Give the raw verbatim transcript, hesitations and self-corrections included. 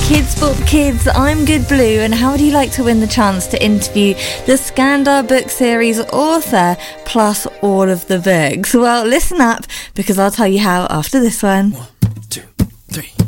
Kids Book Kids, I'm Good Blue, and how would you like to win the chance to interview the Skandar book series author, plus all of the books? Well, listen up, because I'll tell you how after this one. One, two, three.